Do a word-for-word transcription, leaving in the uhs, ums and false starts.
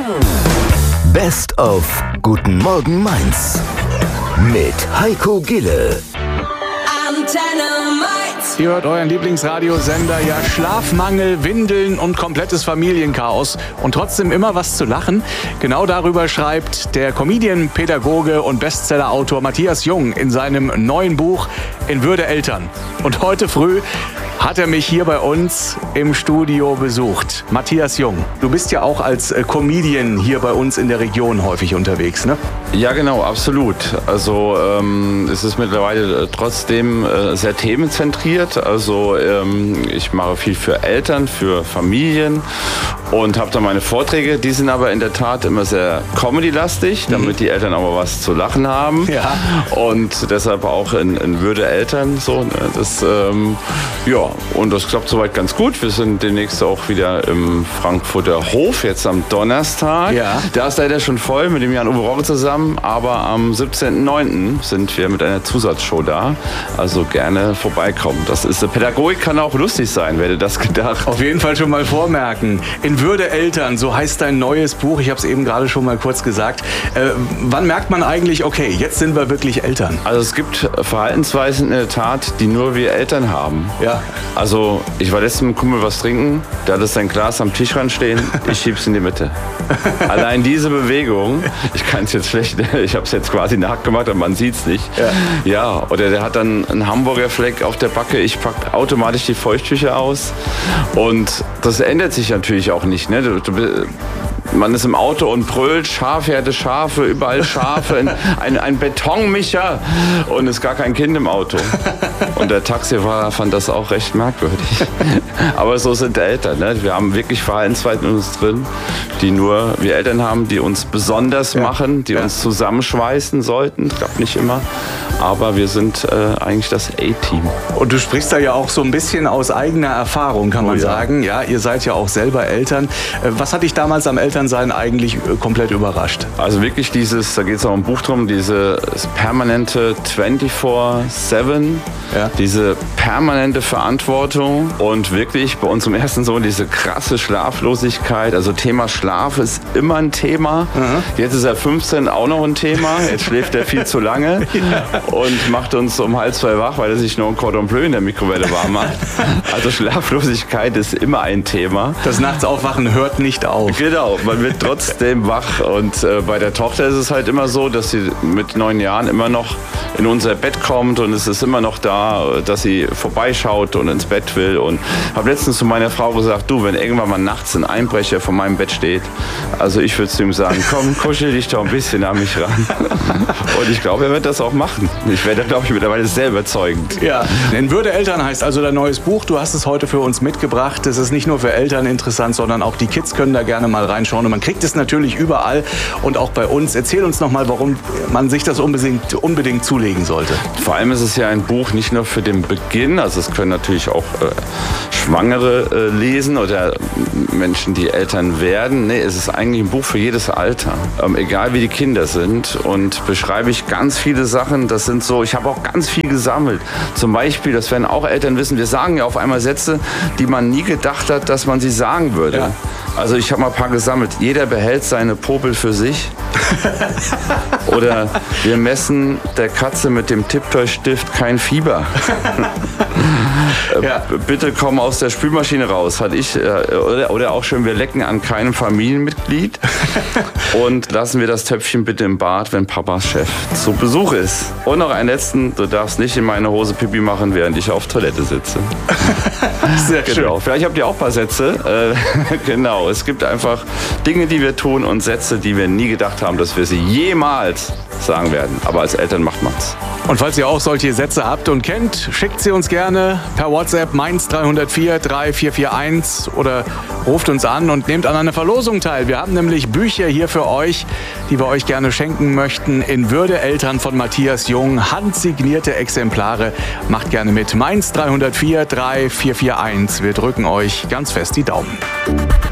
Best of Guten Morgen Mainz mit Heiko Gille. Ihr hört euren Lieblingsradiosender, ja, Schlafmangel, Windeln und komplettes Familienchaos und trotzdem immer was zu lachen. Genau darüber schreibt der Comedian, Pädagoge und Bestsellerautor Matthias Jung in seinem neuen Buch In Würde Eltern. Und heute früh hat er mich hier bei uns im Studio besucht. Matthias Jung, du bist ja auch als äh, Comedian hier bei uns in der Region häufig unterwegs, ne? Ja, genau, absolut. Also ähm, es ist mittlerweile trotzdem äh, sehr themenzentriert. Also ähm, ich mache viel für Eltern, für Familien und habe da meine Vorträge. Die sind aber in der Tat immer sehr comedy-lastig, damit mhm. die Eltern auch mal was zu lachen haben. Ja. Und deshalb auch in, in Würde Eltern. So, ne? Das, ähm, ja, und das klappt soweit ganz gut. Wir sind demnächst auch wieder im Frankfurter Hof, jetzt am Donnerstag. Ja. Da ist leider schon voll mit dem Jan-Uwe Roche zusammen. Aber am siebzehnten neunten sind wir mit einer Zusatzshow da. Also gerne vorbeikommen. Das ist, Pädagogik kann auch lustig sein, wer hätte das gedacht. Auf jeden Fall schon mal vormerken. In Würde Eltern, so heißt dein neues Buch. Ich habe es eben gerade schon mal kurz gesagt. Äh, wann merkt man eigentlich, okay, jetzt sind wir wirklich Eltern? Also es gibt Verhaltensweisen in der Tat, die nur wir Eltern haben. Ja. Also ich war letztens mit einem Kumpel was trinken, der hatte sein Glas am Tischrand stehen, ich schieb's in die Mitte. Allein diese Bewegung, ich kann es jetzt schlecht, ich habe es jetzt quasi nachgemacht, aber man sieht es nicht. Ja. Ja, oder der hat dann einen Hamburger Fleck auf der Backe, ich packe automatisch die Feuchttücher aus. Und das ändert sich natürlich auch nicht. Ne? Du, du, man ist im Auto und brüllt, Schafherde, Schafe, überall Schafe, ein, ein Betonmischer und ist gar kein Kind im Auto. Und der Taxifahrer fand das auch recht merkwürdig. Aber so sind Eltern. Ne? Wir haben wirklich Verhaltensweisen in uns drin, die nur wir Eltern haben, die uns besonders ja. machen, die ja. uns zusammenschweißen sollten. Klappt nicht immer. Aber wir sind äh, eigentlich das A-Team. Und du sprichst da ja auch so ein bisschen aus eigener Erfahrung, kann man oh, ja. sagen. Ja, ihr seid ja auch selber Eltern. Was hat dich damals am Elternsein eigentlich komplett überrascht? Also wirklich dieses, da geht es auch im Buch drum, diese permanente vierundzwanzig sieben, ja. diese permanente Verantwortung und wirklich bei unserem ersten Sohn diese krasse Schlaflosigkeit. Also Thema Schlaf ist immer ein Thema. Mhm. Jetzt ist er fünfzehn, auch noch ein Thema. Jetzt schläft er viel zu lange. Ja. Und macht uns um halb zwei wach, weil er sich nur ein Cordon Bleu in der Mikrowelle warm macht. Also Schlaflosigkeit ist immer ein Thema. Das Nachtsaufwachen hört nicht auf. Genau, man wird trotzdem wach. Und äh, bei der Tochter ist es halt immer so, dass sie mit neun Jahren immer noch in unser Bett kommt und es ist immer noch da, dass sie vorbeischaut und ins Bett will. Und habe letztens zu meiner Frau gesagt, du, wenn irgendwann mal nachts ein Einbrecher vor meinem Bett steht, also ich würde zu ihm sagen, komm, kuschel dich doch ein bisschen an mich ran. Und ich glaube, er wird das auch machen. Ich werde, glaube ich, mittlerweile sehr überzeugend. Ja, In Würde Eltern heißt also dein neues Buch. Du hast es heute für uns mitgebracht. Es ist nicht nur für Eltern interessant, sondern auch die Kids können da gerne mal reinschauen. Und man kriegt es natürlich überall und auch bei uns. Erzähl uns noch mal, warum man sich das unbedingt, unbedingt zulegen sollte. Vor allem ist es ja ein Buch nicht nur für den Beginn. Also es können natürlich auch äh, Schwangere äh, lesen oder Menschen, die Eltern werden. Nee, es ist eigentlich ein Buch für jedes Alter. Ähm, egal wie die Kinder sind. Und beschreibe ich ganz viele Sachen. Das sind so, ich habe auch ganz viel gesammelt. Zum Beispiel, das werden auch Eltern wissen, wir sagen ja auf einmal Sätze, die man nie gedacht hat, dass man sie sagen würde. Ja. Also ich habe mal ein paar gesammelt. Jeder behält seine Popel für sich. Oder wir messen der Katze mit dem Tipptoy-Stift kein Fieber. Ja. Bitte komm aus der Spülmaschine raus. Hatte ich, oder, oder auch schön, wir lecken an keinem Familienmitglied. Und lassen wir das Töpfchen bitte im Bad, wenn Papas Chef zu Besuch ist. Und noch einen letzten, du darfst nicht in meine Hose Pipi machen, während ich auf Toilette sitze. Sehr genau. Schön. Vielleicht habt ihr auch ein paar Sätze. Äh, genau, es gibt einfach Dinge, die wir tun und Sätze, die wir nie gedacht haben, dass wir sie jemals sagen werden. Aber als Eltern macht man's. Und falls ihr auch solche Sätze habt und kennt, schickt sie uns gerne per WhatsApp Mainz drei null vier drei vier vier eins oder ruft uns an und nehmt an einer Verlosung teil. Wir haben nämlich Bücher hier für euch, die wir euch gerne schenken möchten. In Würde Eltern von Matthias Jung, handsignierte Exemplare. Macht gerne mit. Mainz drei null vier drei vier vier eins. Wir drücken euch ganz fest die Daumen.